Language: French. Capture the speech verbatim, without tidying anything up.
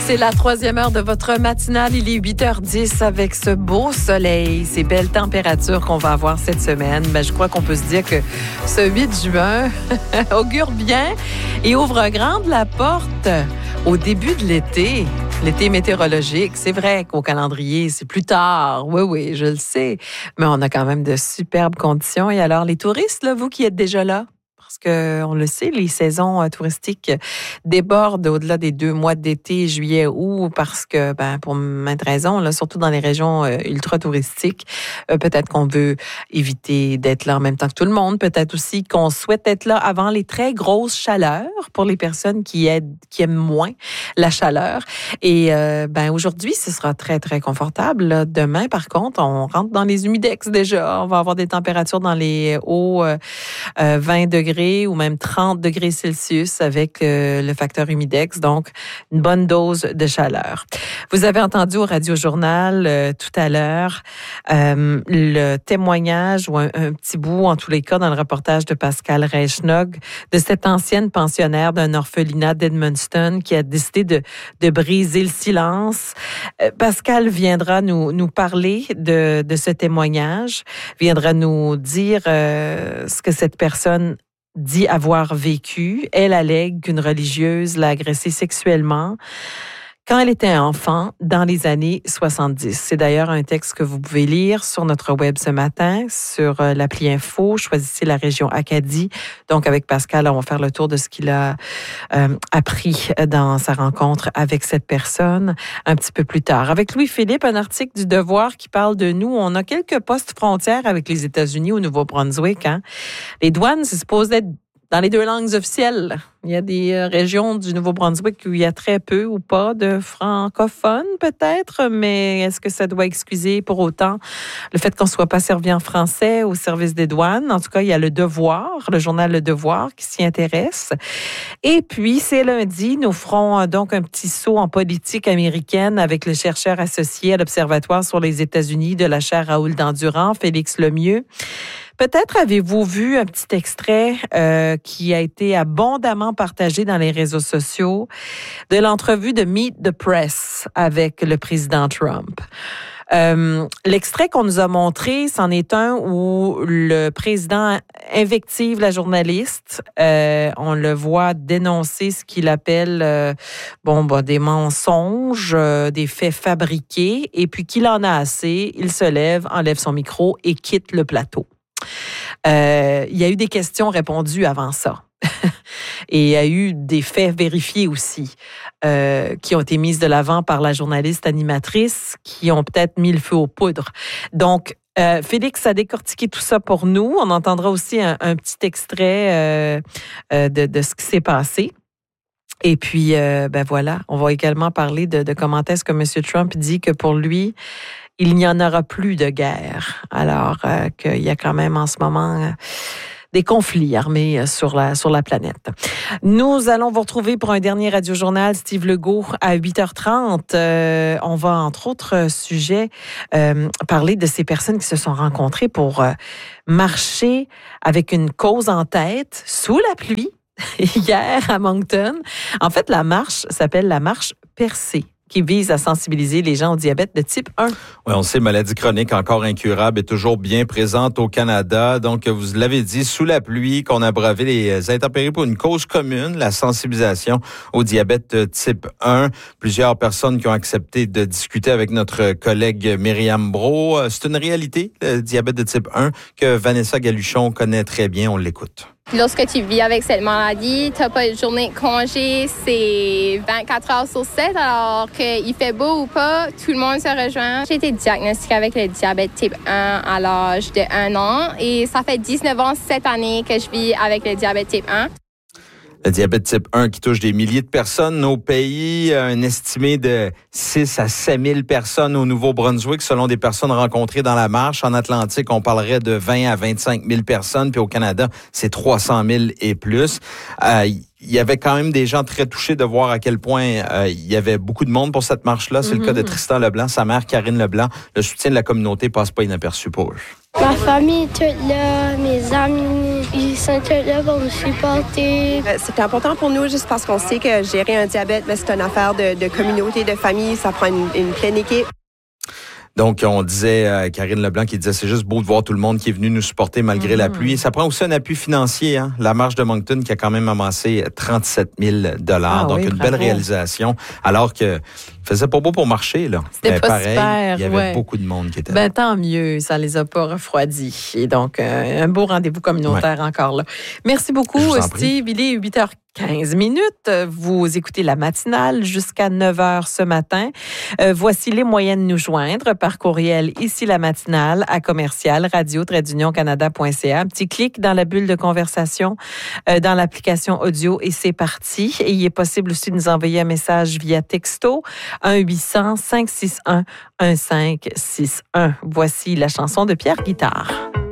C'est la troisième heure de votre matinale. Il est huit heures dix avec ce beau soleil, ces belles températures qu'on va avoir cette semaine. Ben, je crois qu'on peut se dire que ce huit juin augure bien et ouvre grande la porte au début de l'été. L'été météorologique, c'est vrai qu'au calendrier, c'est plus tard. Oui, oui, je le sais. Mais on a quand même de superbes conditions. Et alors, les touristes, là, vous qui êtes déjà là, parce qu'on le sait, les saisons euh, touristiques débordent au-delà des deux mois d'été, juillet, août, parce que, ben, pour maintes raisons, là, surtout dans les régions euh, ultra-touristiques, euh, peut-être qu'on veut éviter d'être là en même temps que tout le monde. Peut-être aussi qu'on souhaite être là avant les très grosses chaleurs pour les personnes qui aident, qui aiment moins la chaleur. Et euh, ben, aujourd'hui, ce sera très, très confortable. Là. Demain, par contre, on rentre dans les humidex déjà. On va avoir des températures dans les hauts euh, euh, vingt degrés ou même trente degrés Celsius avec euh, le facteur humidex, donc une bonne dose de chaleur. Vous avez entendu au Radio-Journal euh, tout à l'heure euh, le témoignage ou un, un petit bout, en tous les cas, dans le reportage de Pascal Reichnog, de cette ancienne pensionnaire d'un orphelinat d'Edmundston qui a décidé de, de briser le silence. Euh, Pascal viendra nous, nous parler de, de ce témoignage, viendra nous dire euh, ce que cette personne dit avoir vécu. Elle allègue qu'une religieuse l'a agressée sexuellement quand elle était enfant, dans les années soixante-dix. C'est d'ailleurs un texte que vous pouvez lire sur notre web ce matin, sur l'appli Info. Choisissez la région Acadie. Donc, avec Pascal, on va faire le tour de ce qu'il a euh, appris dans sa rencontre avec cette personne un petit peu plus tard. Avec Louis-Philippe, un article du Devoir qui parle de nous. On a quelques postes frontières avec les États-Unis au Nouveau-Brunswick. Hein. Les douanes, c'est supposé être dans les deux langues officielles. Il y a des régions du Nouveau-Brunswick où il y a très peu ou pas de francophones, peut-être, mais est-ce que ça doit excuser pour autant le fait qu'on ne soit pas servi en français au service des douanes? En tout cas, il y a Le Devoir, le journal Le Devoir qui s'y intéresse. Et puis, c'est lundi, nous ferons donc un petit saut en politique américaine avec le chercheur associé à l'Observatoire sur les États-Unis de la chaire Raoul Dandurand, Félix Lemieux. Peut-être avez-vous vu un petit extrait euh, qui a été abondamment partagé dans les réseaux sociaux de l'entrevue de Meet the Press avec le président Trump. Euh, l'extrait qu'on nous a montré, c'en est un où le président invective la journaliste. Euh, on le voit dénoncer ce qu'il appelle euh, bon, bah, des mensonges, euh, des faits fabriqués. Et puis qu'il en a assez, il se lève, enlève son micro et quitte le plateau. Euh, il y a eu des questions répondues avant ça. Et il y a eu des faits vérifiés aussi euh, qui ont été mis de l'avant par la journaliste animatrice qui ont peut-être mis le feu aux poudres. Donc, euh, Félix a décortiqué tout ça pour nous. On entendra aussi un, un petit extrait euh, euh, de, de ce qui s'est passé. Et puis, euh, ben voilà, on va également parler de, de comment est-ce que M. Trump dit que pour lui, il n'y en aura plus de guerre. Alors euh, qu'il y a quand même en ce moment euh, des conflits armés euh, sur la sur la planète. Nous allons vous retrouver pour un dernier Radio-Journal, Steve Legault, à huit heures trente. Euh, on va, entre autres sujets, euh, parler de ces personnes qui se sont rencontrées pour euh, marcher avec une cause en tête, sous la pluie, hier à Moncton. En fait, la marche s'appelle la marche percée, qui vise à sensibiliser les gens au diabète de type un. Oui, on sait, maladie chronique encore incurable est toujours bien présente au Canada. Donc, vous l'avez dit, sous la pluie, qu'on a bravé les intempéries pour une cause commune, la sensibilisation au diabète type un. Plusieurs personnes qui ont accepté de discuter avec notre collègue Myriam Brault. C'est une réalité, le diabète de type un, que Vanessa Galuchon connaît très bien. On l'écoute. Lorsque tu vis avec cette maladie, tu n'as pas de journée de congé, c'est vingt-quatre heures sur sept, alors qu'il fait beau ou pas, tout le monde se rejoint. J'ai été diagnostiquée avec le diabète type un à l'âge de un an et ça fait dix-neuf ans cette année que je vis avec le diabète type un. Le diabète type un qui touche des milliers de personnes au pays, un estimé de six à sept mille personnes au Nouveau-Brunswick, selon des personnes rencontrées dans la marche. En Atlantique, on parlerait de vingt à vingt-cinq mille personnes, puis au Canada, c'est trois cent mille et plus. Euh, il y avait quand même des gens très touchés de voir à quel point euh, il y avait beaucoup de monde pour cette marche-là. C'est mm-hmm. le cas de Tristan Leblanc, sa mère Karine Leblanc. Le soutien de la communauté passe pas inaperçu pour eux. Ma famille est toute là, mes amis, ils sont tous là pour me supporter. C'est important pour nous juste parce qu'on sait que gérer un diabète, c'est une affaire de, de communauté, de famille, ça prend une, une pleine équipe. Donc, on disait, euh, Karine Leblanc qui disait, c'est juste beau de voir tout le monde qui est venu nous supporter malgré mmh. la pluie. Ça prend aussi un appui financier. Hein? La marche de Moncton qui a quand même amassé trente-sept mille dollars. Ah, donc, oui, une bravo. Belle réalisation. Alors que faisait pas beau pour marcher, là. C'était Mais pas pareil, super, il y avait ouais. beaucoup de monde qui était ben, là. Tant mieux, ça les a pas refroidis. Et donc, euh, un beau rendez-vous communautaire ouais. encore là. Merci beaucoup, Steve. Il est huit heures quinze minutes. Vous écoutez la matinale jusqu'à neuf heures ce matin. Euh, voici les moyens de nous joindre par courriel ici la matinale à commercial radio trait d'union canada point c a. Un petit clic dans la bulle de conversation euh, dans l'application audio et c'est parti. Et il est possible aussi de nous envoyer un message via texto un huit cents cinq six un un cinq six un. Voici la chanson de Pierre Guitare.